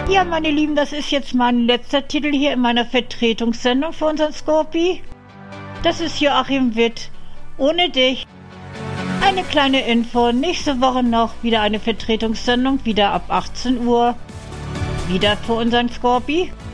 Ja, meine Lieben, das ist jetzt mein letzter Titel hier in meiner Vertretungssendung für unseren Scorpi. Das ist Joachim Witt. Ohne dich. Eine kleine Info. Nächste Woche noch wieder eine Vertretungssendung, wieder ab 18 Uhr. Wieder für unseren Scorpi.